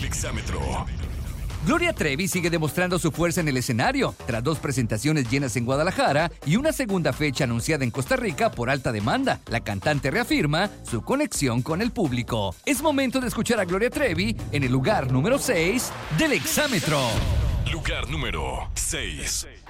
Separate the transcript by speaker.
Speaker 1: Exámetro.
Speaker 2: Gloria Trevi sigue demostrando su fuerza en el escenario, tras 2 presentaciones llenas en Guadalajara y una segunda fecha anunciada en Costa Rica por alta demanda. La cantante reafirma su conexión con el público. Es momento de escuchar a Gloria Trevi en el lugar número 6 del Exámetro.
Speaker 1: Lugar número 6.